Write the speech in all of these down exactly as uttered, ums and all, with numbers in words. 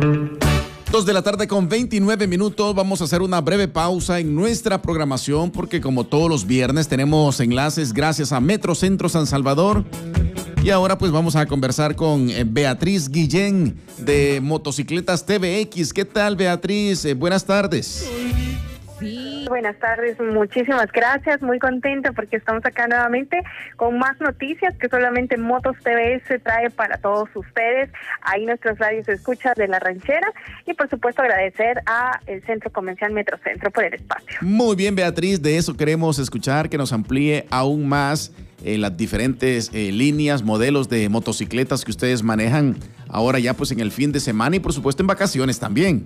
Dos de la tarde con veintinueve minutos. Vamos a hacer una breve pausa en nuestra programación porque como todos los viernes tenemos enlaces gracias a Metrocentro San Salvador. Y ahora pues vamos a conversar con eh, Beatriz Guillén de Motocicletas T V X. ¿Qué tal, Beatriz? Eh, buenas tardes. Sí. Buenas tardes, muchísimas gracias, muy contenta porque estamos acá nuevamente con más noticias que solamente Motos T V S trae para todos ustedes. Ahí nuestros radios escuchas de La Ranchera y por supuesto agradecer a el Centro Comercial Metrocentro por el espacio. Muy bien, Beatriz, de eso queremos escuchar, que nos amplíe aún más eh, las diferentes eh, líneas, modelos de motocicletas que ustedes manejan ahora ya pues en el fin de semana y por supuesto en vacaciones también.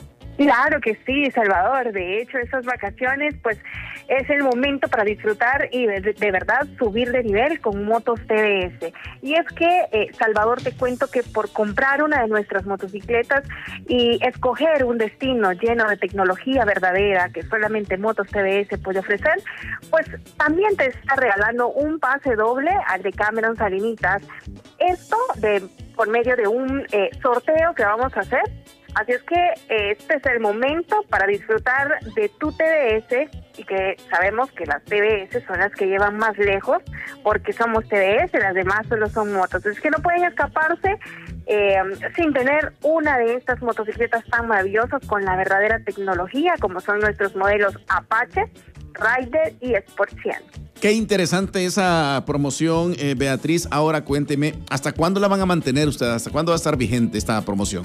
Claro que sí, Salvador. De hecho, esas vacaciones, pues, es el momento para disfrutar y de, de verdad subir de nivel con Motos T V S. Y es que, eh, Salvador, te cuento que por comprar una de nuestras motocicletas y escoger un destino lleno de tecnología verdadera que solamente Motos T V S puede ofrecer, pues también te está regalando un pase doble al de Cameron Salinitas. Esto de por medio de un eh, sorteo que vamos a hacer. Así es que eh, este es el momento para disfrutar de tu T V S y que sabemos que las T V S son las que llevan más lejos porque somos T V S, las demás solo son motos. Es que no pueden escaparse eh, sin tener una de estas motocicletas tan maravillosas con la verdadera tecnología como son nuestros modelos Apache, Rider y Sport cien. Qué interesante esa promoción, eh, Beatriz. Ahora cuénteme, ¿hasta cuándo la van a mantener ustedes? ¿Hasta cuándo va a estar vigente esta promoción?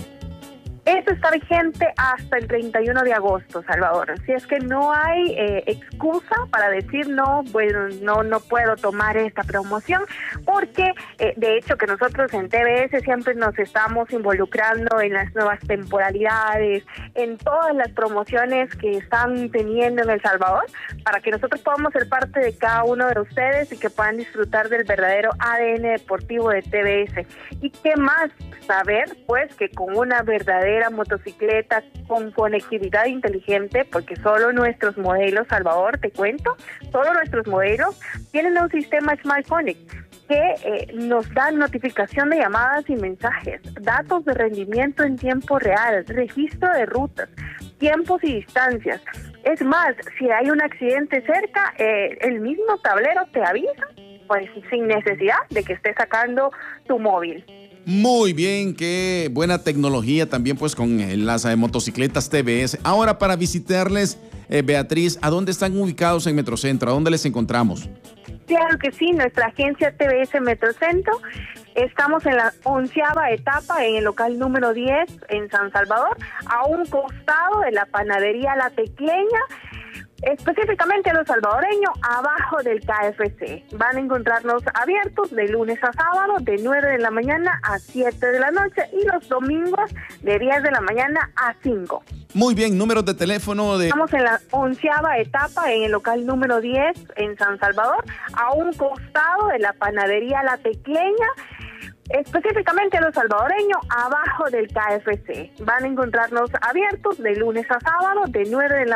Esto está vigente hasta el treinta y uno de agosto, Salvador. Así es que no hay eh, excusa para decir no, bueno, no, no puedo tomar esta promoción, porque eh, de hecho que nosotros en T V S siempre nos estamos involucrando en las nuevas temporalidades, en todas las promociones que están teniendo en El Salvador, para que nosotros podamos ser parte de cada uno de ustedes y que puedan disfrutar del verdadero A D N deportivo de T V S. ¿Y qué más saber? Pues que con una verdadera motocicleta con conectividad inteligente, porque solo nuestros modelos, Salvador, te cuento, solo nuestros modelos tienen un sistema SmartPhonic que eh, nos da notificación de llamadas y mensajes, datos de rendimiento en tiempo real, registro de rutas, tiempos y distancias. Es más, si hay un accidente cerca, eh, el mismo tablero te avisa, pues sin necesidad de que estés sacando tu móvil. Muy bien, qué buena tecnología también pues con las eh, motocicletas T V S. Ahora para visitarles, eh, Beatriz, ¿a dónde están ubicados en Metrocentro? ¿A dónde les encontramos? Claro que sí, nuestra agencia T V S Metrocentro. Estamos en la onceava etapa, en el local número diez en San Salvador, a un costado de la panadería La Pequeña, específicamente a los salvadoreños, abajo del K F C. Van a encontrarnos abiertos de lunes a sábado, de nueve de la mañana a siete de la noche y los domingos de diez de la mañana a cinco. Muy bien, números de teléfono de... Estamos en la onceava etapa, en el local número diez en San Salvador, a un costado de la panadería La Pequeña, específicamente a los salvadoreños, abajo del K F C. Van a encontrarnos abiertos de lunes a sábado, de nueve de la